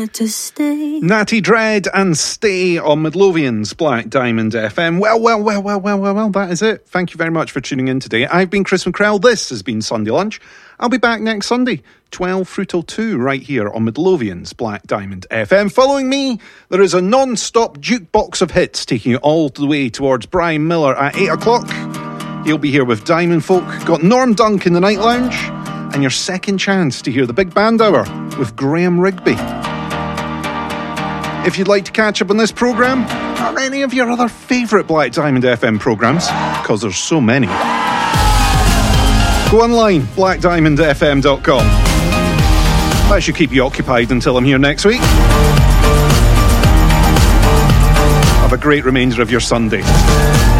wanted to stay. Natty Dread and Stay on Midlothian's Black Diamond FM. Well, that is it. Thank you very much for tuning in today. I've been Chris McCrell. This has been Sunday Lunch. I'll be back next Sunday, 12 through till 2, right here on Midlothian's Black Diamond FM. Following me, there is a non-stop jukebox of hits taking you all the way towards Brian Miller at 8 o'clock. He'll be here with Diamond Folk. Got Norm Dunk in the Night Lounge. And your second chance to hear the Big Band Hour with Graham Rigby. If you'd like to catch up on this programme, or any of your other favourite Black Diamond FM programmes, because there's so many, go online, blackdiamondfm.com. That should keep you occupied until I'm here next week. Have a great remainder of your Sunday.